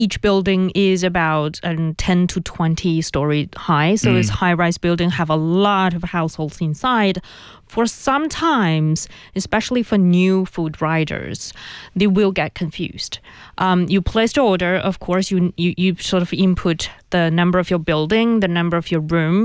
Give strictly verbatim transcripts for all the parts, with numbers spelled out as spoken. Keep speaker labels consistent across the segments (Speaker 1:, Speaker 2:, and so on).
Speaker 1: each building is about um, ten to twenty story high. So mm. this high-rise building have a lot of households inside. For sometimes, especially for new food riders, they will get confused. Um, you place the order, of course, you, you you sort of input the number of your building, the number of your room,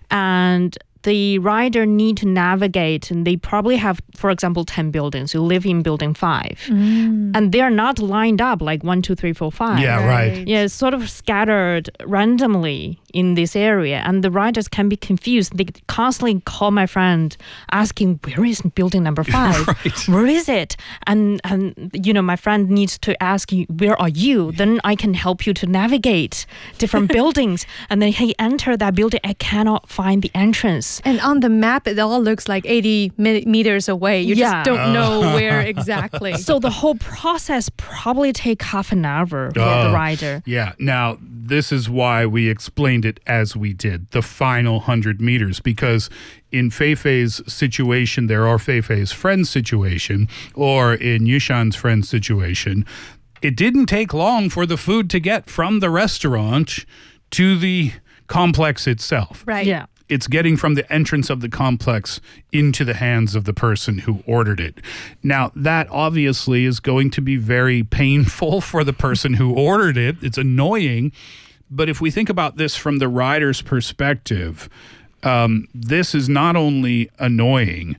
Speaker 1: and the rider need to navigate, and they probably have, for example, ten buildings. You live in building five. Mm. And they're not lined up like one, two, three, four, five.
Speaker 2: Yeah, right. right.
Speaker 1: Yeah, it's sort of scattered randomly in this area. And the riders can be confused. They constantly call my friend asking, where is building number five?
Speaker 2: Right.
Speaker 1: Where is it? And, and, you know, my friend needs to ask you, where are you? Then I can help you to navigate different buildings. And then he enter that building. I cannot find the entrance.
Speaker 3: And on the map, it all looks like eighty meters away. You
Speaker 1: yeah.
Speaker 3: just don't know where exactly.
Speaker 1: So the whole process probably take half an hour for
Speaker 2: oh,
Speaker 1: the rider.
Speaker 2: Yeah. Now, this is why we explained it as we did, the final one hundred meters, because in Feifei's situation there, or Feifei's friend's situation, or in Yushan's friend's situation, it didn't take long for the food to get from the restaurant to the complex itself.
Speaker 3: Right.
Speaker 1: Yeah.
Speaker 2: It's getting from the entrance of the complex into the hands of the person who ordered it. Now, that obviously is going to be very painful for the person who ordered it. It's annoying. But if we think about this from the rider's perspective, um, this is not only annoying,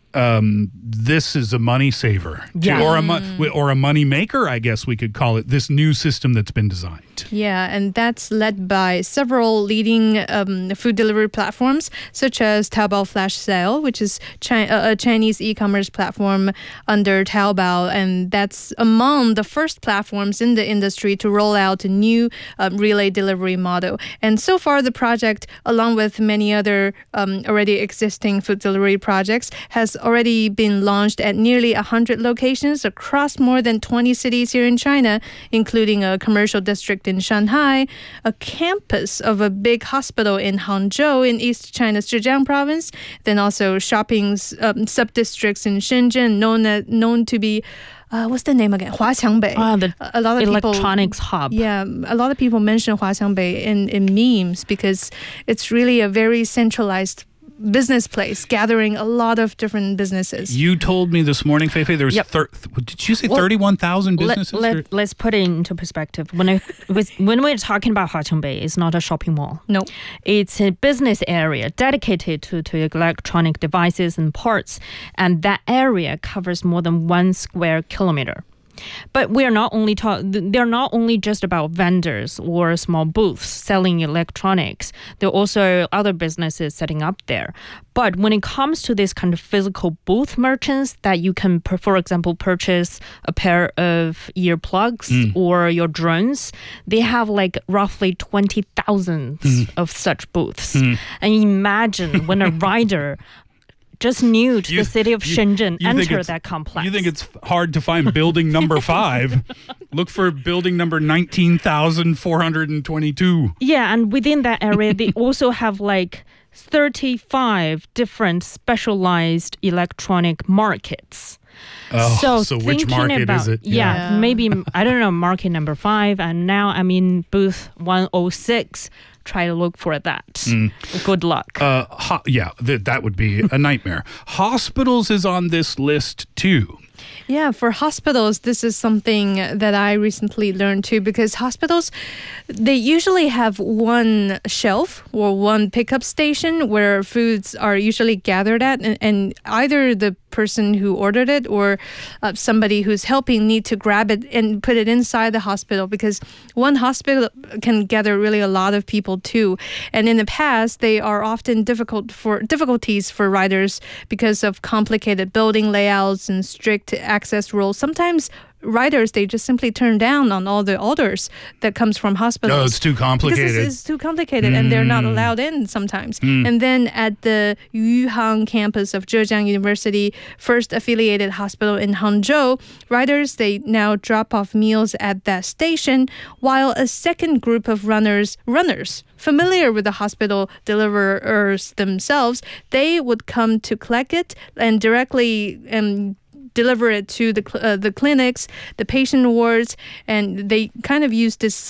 Speaker 2: um, this is a money saver.
Speaker 1: Yeah.
Speaker 2: Or a, mo- or a money maker, I guess we could call it, this new system that's been designed.
Speaker 3: Yeah, and that's led by several leading um, food delivery platforms, such as Taobao Flash Sale, which is Chi- a Chinese e-commerce platform under Taobao, and that's among the first platforms in the industry to roll out a new um, relay delivery model. And so far, the project, along with many other um, already existing food delivery projects, has already been launched at nearly one hundred locations across more than twenty cities here in China, including a commercial district in Shanghai, a campus of a big hospital in Hangzhou in East China's Zhejiang province, then also shopping um, sub-districts in Shenzhen known as, known to be Uh, what's the name again? Huaqiangbei.
Speaker 1: Ah, the
Speaker 3: a lot of
Speaker 1: electronics
Speaker 3: people,
Speaker 1: hub.
Speaker 3: Yeah, a lot of people mention Huaqiangbei in, in memes because it's really a very centralized business place gathering a lot of different businesses.
Speaker 2: You told me this morning, Feifei, there was
Speaker 1: Yep.
Speaker 2: thir- did you say
Speaker 1: Well,
Speaker 2: thirty-one thousand businesses?
Speaker 1: Let, let, let's put it into perspective. When I was, when we're talking about Huaqiangbei, it's not a shopping mall.
Speaker 3: No.
Speaker 1: It's a business area dedicated to, to electronic devices and parts, and that area covers more than one square kilometer. But we are not only talk. They're not only just about vendors or small booths selling electronics. There are also other businesses setting up there. But when it comes to this kind of physical booth merchants that you can, for example, purchase a pair of earplugs mm. or your drones, they have like roughly twenty thousand mm. of such booths. Mm. And imagine when a rider just new to
Speaker 2: you,
Speaker 1: the city of
Speaker 2: you,
Speaker 1: Shenzhen,
Speaker 2: you
Speaker 1: enter that complex.
Speaker 2: You think it's hard to find building number five? Look for building number nineteen thousand four hundred twenty-two.
Speaker 1: Yeah, and within that area, they also have like thirty-five different specialized electronic markets.
Speaker 2: Oh, so,
Speaker 1: so
Speaker 2: which market
Speaker 1: about,
Speaker 2: is it?
Speaker 1: Yeah, yeah, maybe, I don't know, market number five, and now I'm in booth one oh six. Try to look for that. Mm. Good luck.
Speaker 2: Uh, ho- yeah, th- that would be a nightmare. Hospitals is on this list too.
Speaker 3: Yeah, for hospitals, this is something that I recently learned too, because hospitals, they usually have one shelf or one pickup station where foods are usually gathered at, and, and either the person who ordered it or uh, somebody who's helping need to grab it and put it inside the hospital, because one hospital can gather really a lot of people too. And in the past, they are often difficult for difficulties for riders because of complicated building layouts and strict access rules. Sometimes riders, they just simply turn down on all the orders that comes from hospitals.
Speaker 2: No, it's too complicated.
Speaker 3: Because it's, it's too complicated, mm. and they're not allowed in sometimes. Mm. And then at the Yuhang campus of Zhejiang University, first affiliated hospital in Hangzhou, riders, they now drop off meals at that station, while a second group of runners, runners, familiar with the hospital deliverers themselves, they would come to collect it and directly um, deliver it to the uh, the clinics, the patient wards, and they kind of use this